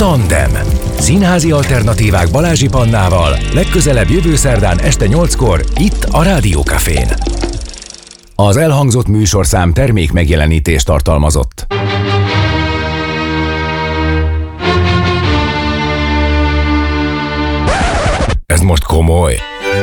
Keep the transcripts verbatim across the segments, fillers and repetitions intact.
Tandem. Színházi alternatívák Balázsi Pannával legközelebb jövő szerdán este nyolckor itt a Rádió Cafén. Az elhangzott műsorszám termék megjelenítést tartalmazott. Ez most komoly.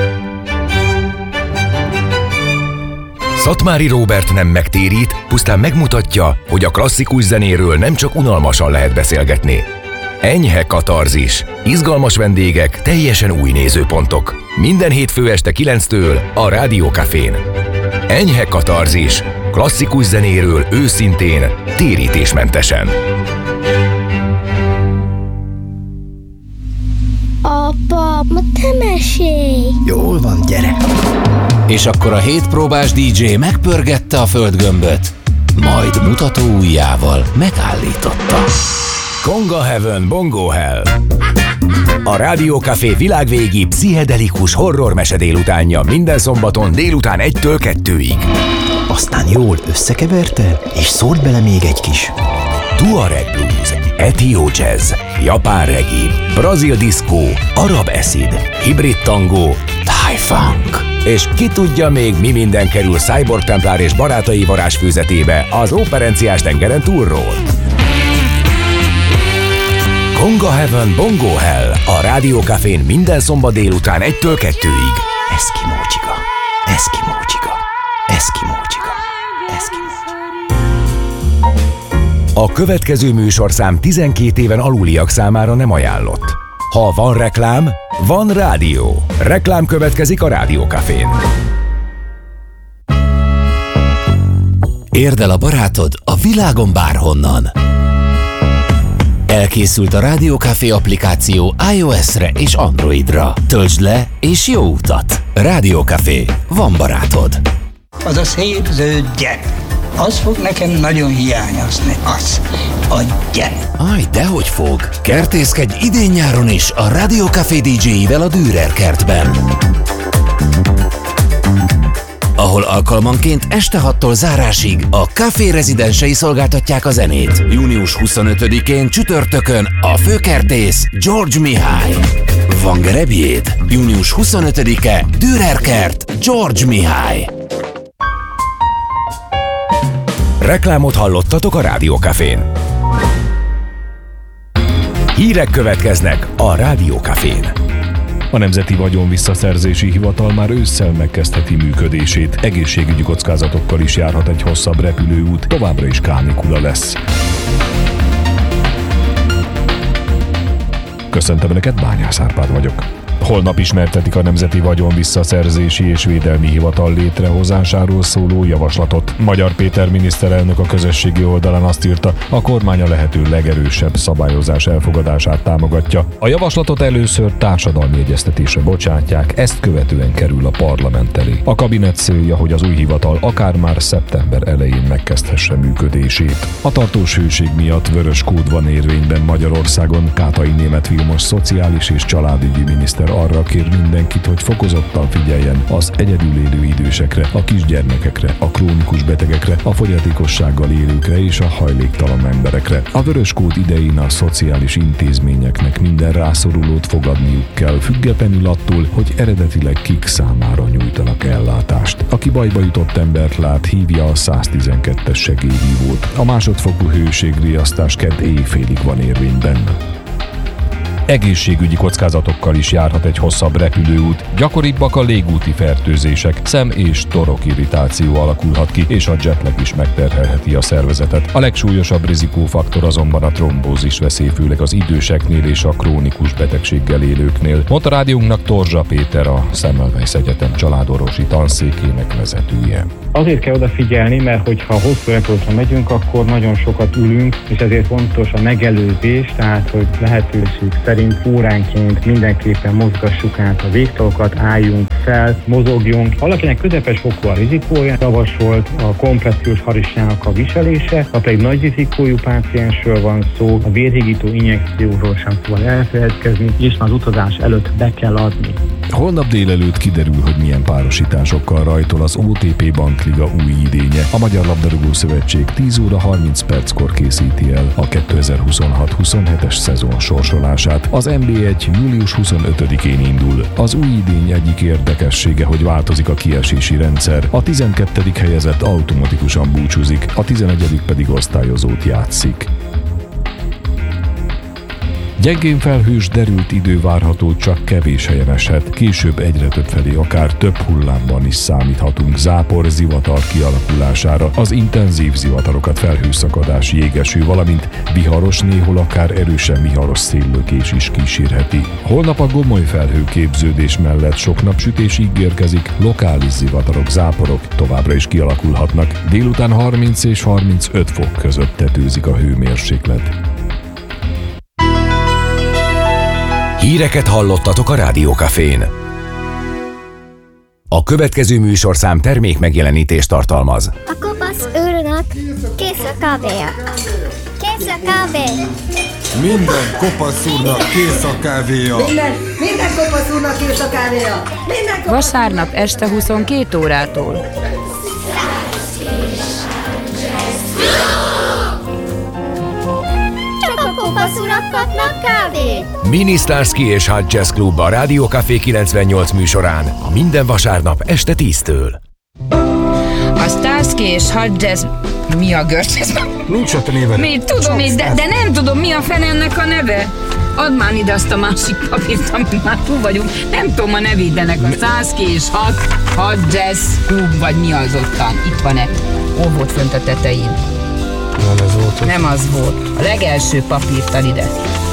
Szatmári Róbert nem megtérít, pusztán megmutatja, hogy a klasszikus zenéről nem csak unalmasan lehet beszélgetni. Enyhe katarzis, izgalmas vendégek, teljesen új nézőpontok. Minden hétfő este kilenctől a Rádió Cafén. Enyhe katarzis, klasszikus zenéről őszintén, térítésmentesen. Apa, ma te mesélj! Jól van, gyere! És akkor a hétpróbás dé dzsé megpörgette a földgömböt, majd mutató ujjával megállította. Conga Heaven, Bongo Hell. A Rádió Café világvégi pszichedelikus horror mese délutánja minden szombaton délután egytől kettőig. Aztán jól összekeverte, és szólt bele még egy kis Tuareg blues, etió jazz, japán reggae, brazil diszkó, arab acid, hibrid tangó, thai funk. És ki tudja még mi minden kerül Cyborg Templár és barátai varázsfőzetébe az Óperenciás tengeren túlról. Conga Heaven, Bongo Hell, a Rádió Cafén minden szombat délután egytől kettőig. Eszkimó csiga, eszkimó csiga, eszkimó csiga, eszkimó csiga. A következő műsorszám tizenkét éven aluliak számára nem ajánlott. Ha van reklám, van rádió. Reklám következik a Rádió Cafén. Érd el a barátod a világon bárhonnan. Elkészült a Rádió Café applikáció iOS-re és Androidra. Töltsd le és jó utat! Rádió Café. Van barátod. Az a szép zöld gyere. Az fog nekem nagyon hiányozni. Az. A gyere. Aj, dehogy fog. Kertészkedj idén-nyáron is a Rádió Café dé dzséivel a Dürer kertben, ahol alkalmanként este hattól zárásig a Café rezidensei szolgáltatják a zenét. június huszonötödikén csütörtökön a főkertész George Mihály. Van gerebjéd? június huszonötödike Dürer kert George Mihály. Reklámot hallottatok a Rádió Cafén. Hírek következnek a Rádió Cafén. A Nemzeti Vagyonvisszaszerzési Hivatal már ősszel megkezdheti működését. Egészségügyi kockázatokkal is járhat egy hosszabb repülőút, továbbra is kánikula lesz. Köszöntöm Önöket, Bányász Árpád vagyok. Holnap ismertetik a Nemzeti Vagyonvisszaszerzési és Védelmi Hivatal létrehozásáról szóló javaslatot. Magyar Péter miniszterelnök a közösségi oldalán azt írta, a kormány a lehető legerősebb szabályozás elfogadását támogatja. A javaslatot először társadalmi egyeztetésre bocsátják, ezt követően kerül a parlament elé. A kabinet célja, hogy az új hivatal akár már szeptember elején megkezdhesse működését. A tartós hőség miatt vörös kód van érvényben Magyarországon. Kátai Németh Vilmos szociális és családügyi miniszter arra kér mindenkit, hogy fokozottan figyeljen az egyedül élő idősekre, a kisgyermekekre, a krónikus betegekre, a fogyatékossággal élőkre és a hajléktalan emberekre. A vörös kód idején a szociális intézményeknek minden rászorulót fogadniuk kell, függetlenül attól, hogy eredetileg kik számára nyújtanak ellátást. Aki bajba jutott embert lát, hívja a száztizenkettes segélyhívót. A másodfokú hőségriasztás kedd éjfélig van érvényben. Egészségügyi kockázatokkal is járhat egy hosszabb repülőút. Gyakoribbak a légúti fertőzések, szem- és torokirritáció alakulhat ki, és a jetlag is megterhelheti a szervezetet. A legsúlyosabb rizikófaktor azonban a trombózis veszély, főleg az időseknél és a krónikus betegséggel élőknél. Mondta rádiónknak Torzsa Péter, a Semmelweis Egyetem családorvosi tanszékének vezetője. Azért kell odafigyelni, mert hogyha hosszú repülőtre megyünk, akkor nagyon sokat ülünk, és ezért fontos a megelőzés, tehát hogy lehetőség szerint óránként mindenképpen mozgassuk át a végtalokat, álljunk fel, mozogjunk. Valakinek közepes fokú a rizikója, javasolt a kompressziós harisnyának a viselése, ha pedig nagy rizikójú páciensről van szó, a vérhigító injekcióról sem szabad elfeledkezni, és már az utazás előtt be kell adni. Holnap délelőtt kiderül, hogy milyen párosításokkal rajtol az o té pé Bankliga új idénye. A Magyar Labdarúgó Szövetség tíz óra harminc perckor készíti el a kétezer-huszonhat huszonhetes szezon sorsolását. Az en bé egy július huszonötödikén indul. Az új idény egyik érdekessége, hogy változik a kiesési rendszer. A tizenkettedik helyezett automatikusan búcsúzik, a tizenegyedik pedig osztályozót játszik. Gyengén felhős, derült idő várható, csak kevés helyen eshet. Később egyre több felé, akár több hullámban is számíthatunk zápor, zivatar kialakulására. Az intenzív zivatarokat felhőszakadás, jégeső, valamint viharos, néhol akár erősen viharos széllökés is kísérheti. Holnap a gomoly felhőképződés mellett sok napsütés ígérkezik, lokális zivatarok, záporok továbbra is kialakulhatnak. Délután harminc és harmincöt fok között tetőzik a hőmérséklet. Híreket hallottatok a Rádió Cafén. A következő műsorszám termék megjelenítést tartalmaz. A kopasz őrnek kész a kávéja. Kész a kávé. Minden kopasz úrnak kész a kávéja. Minden, minden kopasz úrnak kész a kávéja. Minden kopasz... Vasárnap este huszonkét órától. Kopasz urak kapnak kávét! Mini Starsky és Hot Jazz Club a Rádió Café kilencvennyolc műsorán a minden vasárnap este tíztől. A Starsky és Hot Jazz... Mi a görcs ez? Nincs ott a néve. Mi tudom, de, de nem tudom, mi a fene ennek a neve. Add már ide azt a másik papírt, amit már túl vagyunk. Nem tudom a nevédenek. A Starsky és Hot, Hot Jazz Club, vagy mi az ottan. Itt van-e? Hol volt fönt a tetején? Nem ez volt. Nem az volt. A legelső papírt ad ide.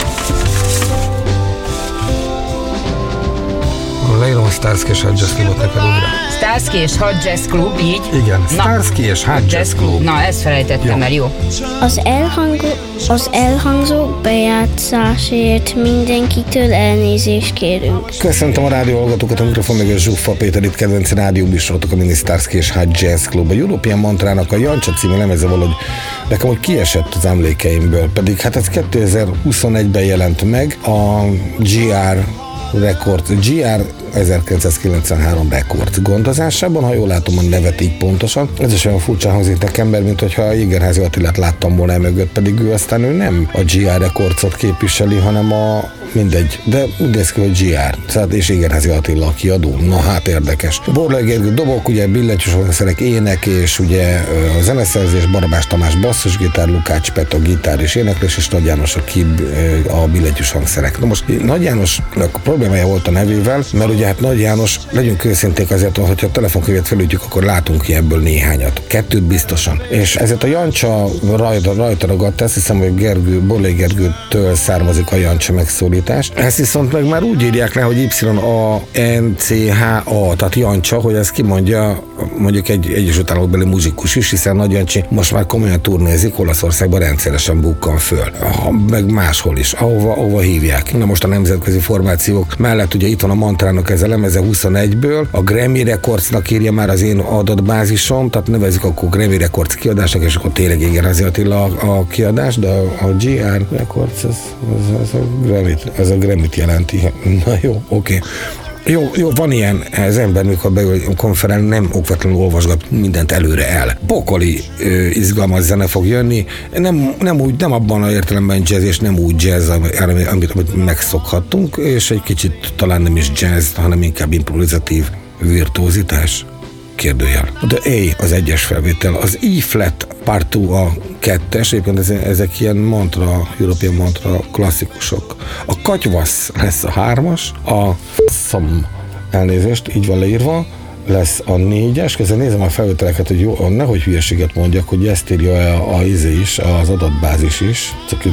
Leírom a Starsky és Hot Jazz Clubot neked újra. Starsky és Hot Jazz Club, így? Igen, Starsky és Hot Jazz Club. Na, ezt felejtettem el, jó? Az, elhangzó, az elhangzó bejátszásért mindenkitől elnézést kérünk. Köszöntöm a rádió hallgatókat, a mikrofon meg a Zsuffa Péter, itt kedvenc rádióműsorotok, a Mini Starsky és Hot Jazz Club. A European Mantrának a Jancsa című lemeze valahogy nekem hogy kiesett az emlékeimből, pedig hát ez kétezer-huszonegyben jelent meg a gé er Record, gé er ezerkilencszázkilencvenhárom Record gondozásában, ha jól látom a nevet így pontosan. Ez is olyan furcsa hangzik nekem, mert mint hogyha Égerházy Attilát láttam volna el mögött, pedig ő aztán ő nem a gé er Recordot képviseli, hanem a mindegy, de úgy néz ki, hogy gé er, szóval és Égerházy Attila a kiadó. Na hát érdekes. Borlai Gergő dobok, ugye billentyűs hangszerek, ének, és ugye a zeneszerzés, Barabás Tamás basszusgitár, Lukács Peta gitár és éneklés, és Nagy János a kib a billentyűs hangszerek. Na most Nagy Jánosnak a problémája volt a nevével, mert ugye hát Nagy János, legyünk őszinték azért, hogyha a telefonkönyvet felütjük, akkor látunk ki ebből néhányat. Kettőt biztosan. És ezért a Jancsa rajta, rajta ragadt, ezt hiszem, hogy Gergő, Borlai Gergőtől származik a Jancsa megszólítás. Ezt viszont meg már úgy írják le, hogy Y A N C H A, tehát Jancsa, hogy ezt kimondja mondjuk egy Egyesült Államokbeli muzsikus is, hiszen Nagy Jancsi most már komolyan turnézik, Olaszországban rendszeresen bukkan föl. Meg máshol is, ahova, ahova hívják. Na most a nemzetközi formációk mellett ugye itt van a Mantrának ez a lemeze huszonegyből, a Grammy Recordsnak írja már az én adatbázisom, tehát nevezik akkor Grammy Records kiadásnak, és akkor tényleg Égerházy Attila a, a kiadás, de a, a gé er Records, ez, ez, ez a Grammy-t, ez a Grammy-t jelenti. Na jó, oké. Okay. Jó, jó, van ilyen, az ember, mikor beül konferál, nem okvetlenül olvasgat mindent előre el. Pokoli ö, izgalmas zene fog jönni, nem, nem úgy, nem abban a értelemben jazz, és nem úgy jazz, amit, amit megszokhattunk, és egy kicsit talán nem is jazz, hanem inkább improvizatív virtuózitás. Kérdőjel. De A az egyes felvétel, az E-flat part kettő a kettes, éppen ezek ilyen mantra, European mantra klasszikusok. A katyvasz lesz a hármas, a szam, elnézést, így van leírva, lesz a négyes, közben nézem a felvételeket, hogy jó, nehogy hülyeséget mondjak, hogy ezt írja a, a izé is, az adatbázis is.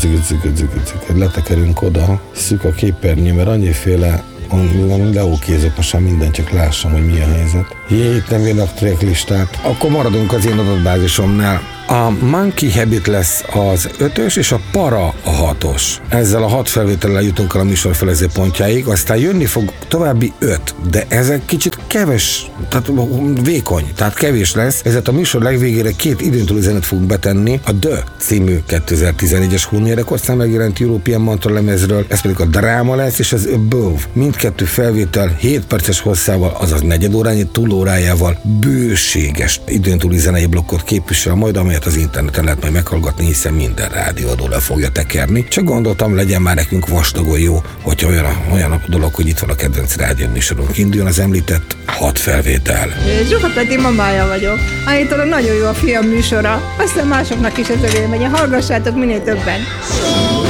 Letekerünk oda, szűk a képernyő, mert annyiféle leókézök, most már minden, csak lássam, hogy mi a helyzet. Jé, itt nem írnak tracklistát. Akkor maradunk az én adatbázisomnál. A Monkey Habit lesz az ötös, és a Para a hatos. Ezzel a hat felvétellel jutunk el a műsor felező pontjáig, aztán jönni fog további öt, de ezek kicsit keves, tehát vékony, tehát kevés lesz, ezért a műsor legvégére két időntúli zenét fogunk betenni, a The című kétezer-tizennégyes Hunnia rekordszám megjelent European Mantra lemezről, ez pedig a Dráma lesz, és az Above. Mindkettő felvétel hét perces hosszával, azaz negyed órányi túlórájával bőséges időntúli zenei blokkot képvisel majd, amelyet az interneten lehet majd meghallgatni, hiszen minden rádióadó le fogja tekerni. Csak gondoltam, legyen már nekünk vastagon jó, hogyha olyan a, olyan a dolog, hogy itt van a kedvenc rádióműsorunk. Induljon az említett hat felvétel. Zsufa Peti mamája vagyok. Állítólag nagyon jó a fiam műsora, aztán másoknak is ez a véleménye. Hallgassátok minél többen.